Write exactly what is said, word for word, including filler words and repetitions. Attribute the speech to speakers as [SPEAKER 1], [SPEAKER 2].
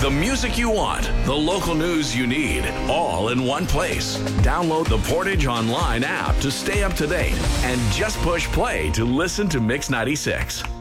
[SPEAKER 1] The music you want, the local news you need, all in one place. Download the Portage Online app to stay up to date and just push play to listen to Mix ninety-six.